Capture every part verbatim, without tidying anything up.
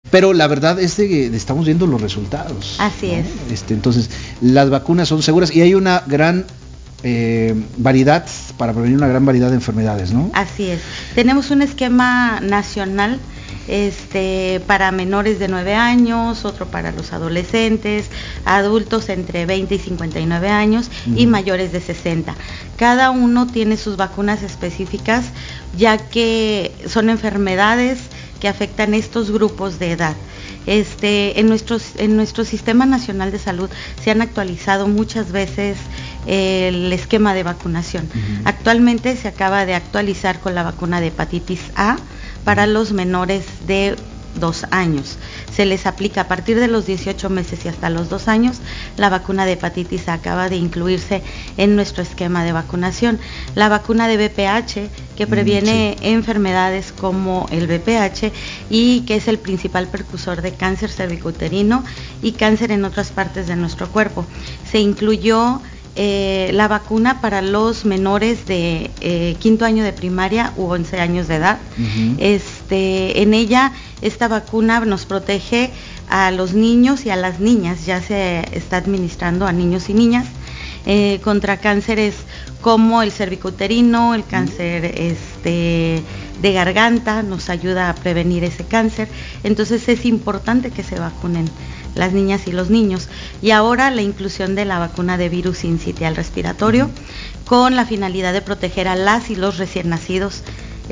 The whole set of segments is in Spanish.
pero la verdad es que estamos viendo los resultados. Así ¿no? es. Este, entonces, las vacunas son seguras y hay una gran eh, variedad para prevenir una gran variedad de enfermedades, ¿no? Así es. Tenemos un esquema nacional este para menores de nueve años, otro para los adolescentes, adultos entre veinte y cincuenta y nueve años uh-huh. y mayores de sesenta. Cada uno tiene sus vacunas específicas, ya que son enfermedades que afectan estos grupos de edad. Este, en, nuestros, en nuestro Sistema Nacional de Salud se han actualizado muchas veces el esquema de vacunación. Uh-huh. Actualmente se acaba de actualizar con la vacuna de hepatitis A para uh-huh. los menores de dos años. Se les aplica a partir de los dieciocho meses y hasta los dos años. La vacuna de hepatitis A acaba de incluirse en nuestro esquema de vacunación. La vacuna de V P H, que previene sí. enfermedades como el V P H y que es el principal precursor de cáncer cervicouterino y cáncer en otras partes de nuestro cuerpo. Se incluyó Eh, la vacuna para los menores de eh, quinto año de primaria u once años de edad. Uh-huh. Este, en ella, esta vacuna nos protege a los niños y a las niñas, ya se está administrando a niños y niñas eh, contra cánceres como el cervicouterino, el cáncer este, de garganta, nos ayuda a prevenir ese cáncer. Entonces es importante que se vacunen las niñas y los niños. Y ahora la inclusión de la vacuna de virus sincitial respiratorio uh-huh. con la finalidad de proteger a las y los recién nacidos,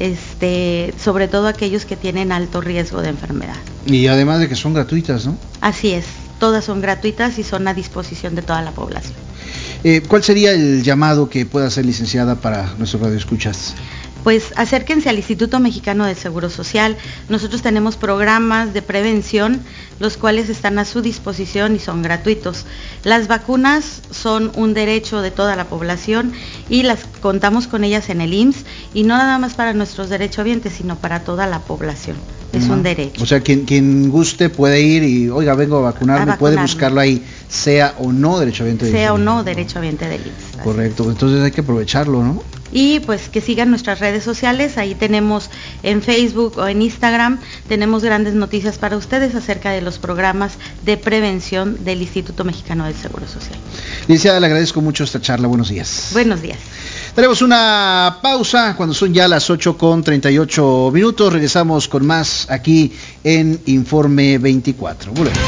este, sobre todo aquellos que tienen alto riesgo de enfermedad. Y además de que son gratuitas, ¿no? Así es, todas son gratuitas y son a disposición de toda la población. Eh, ¿Cuál sería el llamado que pueda hacer, licenciada, para nuestros radioescuchas? Pues acérquense al Instituto Mexicano del Seguro Social. Nosotros tenemos programas de prevención, los cuales están a su disposición y son gratuitos. Las vacunas son un derecho de toda la población y las contamos con ellas en el I M S S, y no nada más para nuestros derechohabientes, sino para toda la población. Es uh-huh. un derecho. O sea, quien, quien guste puede ir y, oiga, vengo a vacunarme, a puede buscarlo ahí, sea o no derechohabiente del I M S S. Sea o no derechohabiente del I M S S. Correcto, entonces hay que aprovecharlo, ¿no? Y pues que sigan nuestras redes sociales, ahí tenemos en Facebook o en Instagram, tenemos grandes noticias para ustedes acerca de los programas de prevención del Instituto Mexicano del Seguro Social. Licenciada, le agradezco mucho esta charla, buenos días. Buenos días. Tenemos una pausa cuando son ya las ocho con treinta y ocho minutos, regresamos con más aquí en Informe veinticuatro. Volvemos.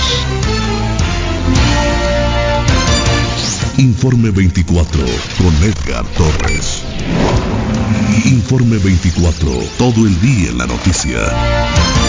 Informe veinticuatro con Edgar Torres. Informe veinticuatro, todo el día en la noticia.